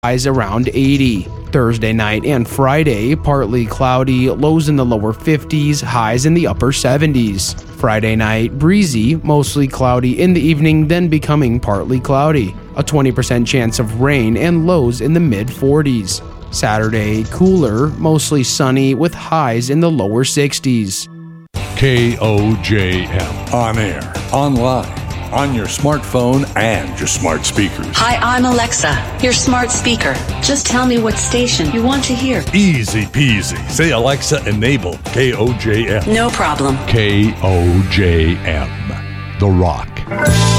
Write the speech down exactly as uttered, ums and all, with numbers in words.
highs around eighty. Thursday night and Friday, partly cloudy, lows in the lower fifties, highs in the upper seventies. Friday night, breezy, mostly cloudy in the evening, then becoming partly cloudy. A twenty percent chance of rain and lows in the mid forties. Saturday, cooler, mostly sunny with highs in the lower sixties. K O J M. On air, online, on your smartphone and your smart speakers. Hi, I'm Alexa, your smart speaker. Just tell me what station you want to hear. Easy peasy. Say, Alexa, enable K O J M. No problem. K O J M. The Rock.